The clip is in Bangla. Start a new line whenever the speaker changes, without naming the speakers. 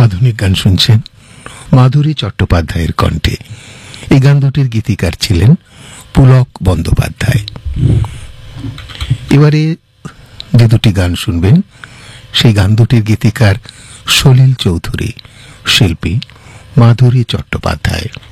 আধুনিক গান শুনছেন মাধুরী চট্টোপাধ্যায়ের কণ্ঠে। এই গান দুটির গীতিকার ছিলেন পুলক বন্দ্যোপাধ্যায়। এবারে যে দুটি গান শুনবেন সেই গান দুটির গীতিকার সলিল চৌধুরী, শিল্পী মাধুরী চট্টোপাধ্যায়।